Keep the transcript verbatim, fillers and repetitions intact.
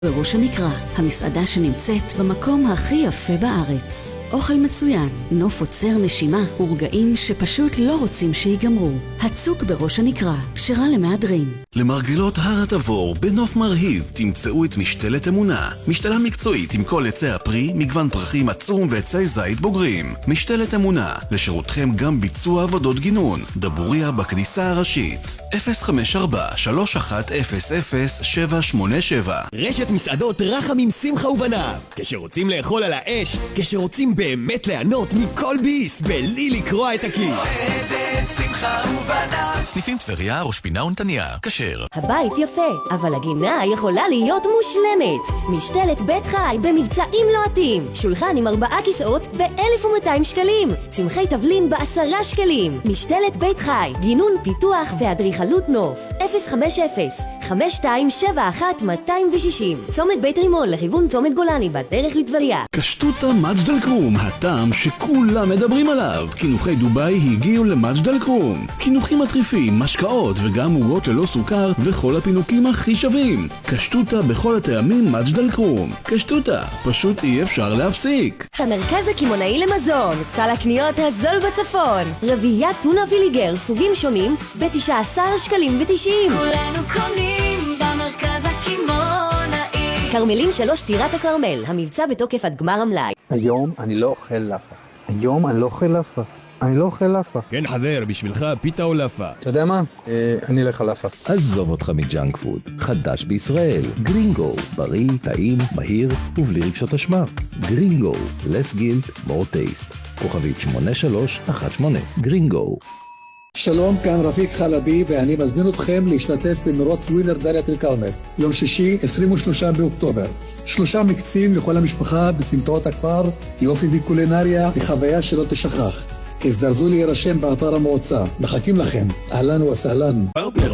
בראש הנקרה, המסעדה שנמצאת במקום הכי יפה בארץ. אוכל מצוין, נוף עוצר נשימה ורגעים שפשוט לא רוצים שיגמרו. הצוק בראש הנקרה, כשרה למהדרין. למרגלות הר התבור בנוף מרהיב תמצאו את משתלת אמונה. משתלה מקצועית עם כל עצי הפרי, מגוון פרחים עצום ועצי זית בוגרים. משתלת אמונה, לשירותכם גם ביצוע עבודות גינון. דבוריה בכניסה הראשית. אפס חמש ארבע שלוש אחת אפס אפס שבע שמונה שבע. רשת מסעדות רחמים שמחה ובניו. כשרוצים לאכול על האש, כשרוצים באמת ליהנות מכל ביס בלי לקרוע את הכיס. מועדת שמחה ובניו. סניפים טבריה, ראש פינה ונתניה. כשר. הבית יפה, אבל הגינה יכולה להיות מושלמת. משתלת בית חי במבצעים לוהטים. שולחן עם ארבעה כיסאות ב-אלף ומאתיים שקלים. צמחי תבלין בעשרה שקלים. משתלת בית חי, גינון פיתוח ואדריכלות נוף. אפס חמש אפס חמש שתיים שבע אחת מאתיים ושישים. צומת בית רימון לכיוון צומת גולני בדרך לטבריה. קשטוטה מג'דל קרום, הטעם שכולם מדברים עליו. קינוחי דוביי הגיעו למג'דל קרום. קינוחים מטריפים, משקאות וגם עוגות ללא סוכר וכל הפינוקים הכי שווים. קשטוטה בכל הטעמים מג'דל קרום. קשטוטה, פשוט אי אפשר להפסיק. המרכז הקמעונאי למזון, סל הקניות הזול בצפון. רביעיית טונה ויליגר, סוגים שונים ב-תשעה עשר שקלים ותשעים. כולנו קונים במרכז הקמעונאי. כרמלים שלוש טירת הכרמל, המבצע בתוקף עד גמר המלאי. היום אני לא אוכל לאפה. היום אני לא אוכל לאפה. אני לא אוכל לאפה. כן חבר, בשבילך פיתה או לאפה? אתה יודע מה? אה, אני אלך על לאפה. עזוב אותך מג'אנק פוד. חדש בישראל. גרינגו. בריא, טעים, מהיר ובלי רגשות אשמה. גרינגו. less guilt, more taste. כוכבית שמונה שלוש אחת שמונה. גרינגו. שלום, כאן רפיק חלבי ואני מזמין אתכם להשתתף במרוץ ווינר דאלית אל כרמל. יום שישי, עשרים ושלושה באוקטובר. שלושה מקצים לכל המשפחה בסמטאות הכפר, יופי וקולינריה וחוויה שלא תשכח. הזדרזו להירשם באתר המועצה. מחכים לכם. אהלן וסהלן. פרטנר